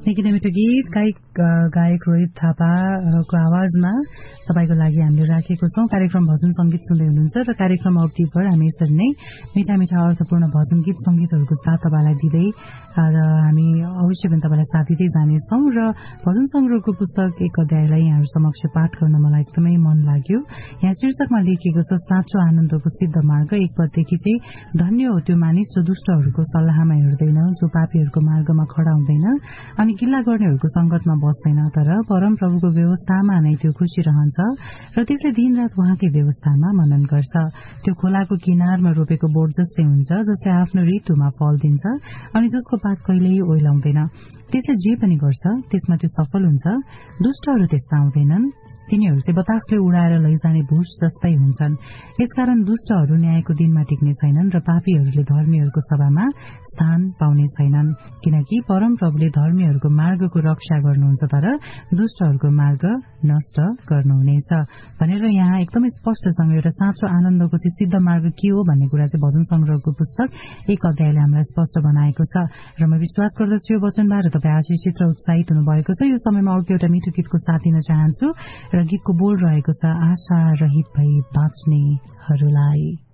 निकै नै मिठो गीत गायक रोहित थापाको आवाजमा तपाईको लागि हामीले राखेको छौं। कार्यक्रम भजन संगीत सुन्दै हुनुहुन्छ र कार्यक्रम अवधिभर हामी यसरी नै मिठा मिठा अर्थपूर्ण भजन गीत संगीतहरूको साथ तपाईलाई दिँदै र हामी अवश्य पनि तपाईलाई साथ दिँदै जानेछौं। र भजन संग्रहको पुस्तक एक अध्यायलाई यहाँहरु समक्ष पाठ गर्न मलाई एकदमै मन लाग्यो। यहाँ शीर्षकमा लेखिएको छ साँचो आनन्दको सिद्ध मार्ग। एक पददेखि चाहिँ धन्य हो त्यो मानिस जो दुष्टहरूको सल्लाहमा हिँड्दैन, जो पापीहरूको मार्गमा खडा हुँदैन अनि गिल्ला गर्नेहरूको संगतमा बस्दैन, तर परम प्रभुको व्यवस्थामा नै त्यो खुशी रहन्छ र त्यसले दिनरात उहाँकै व्यवस्थामा मनन गर्छ। त्यो खोलाको किनारमा रोपेको बोट जस्तै हुन्छ जसले आफ्नो ऋतुमा फल दिन्छ अनि जसको पात कहिल्यै ओइलाउँदैन। त्यसले जे पनि गर्छ त्यसमा त्यो सफल हुन्छ। दुष्टहरू त्यसमा आउँदैनन्, तिनीहरू चाहिँ बतासले उडाएर लैजाने भुस जस्तै हुन्छन्। यसकारण दुष्टहरू न्यायको दिनमा टिक्ने छैनन् र पापीहरूले धर्मीहरूको सभामा स्थान पाउने छैनन्, किनकि परम प्रभुले धर्मीहरूको मार्गको रक्षा गर्नुहुन्छ तर दुष्टहरूको मार्ग नष्ट गर्नुहुनेछ भनेर यहाँ एकदमै स्पष्टसँग एउटा साँचो आनन्दको चाहिँ सिद्ध मार्ग के हो भन्ने कुरा चाहिँ भजन संग्रहको पुस्तक एक अध्यायले हामीलाई स्पष्ट बनाएको छ। र म विश्वास गर्दछु यो वचनबाट तपाईँ आशिषित र उत्साहित हुनुभएको छ। यो समयमा अर्को एउटा मिठो गीतको साथ दिन चाहन्छु र गीतको बोल रहेको छ आशा रहित भई बाँच्नेहरूलाई।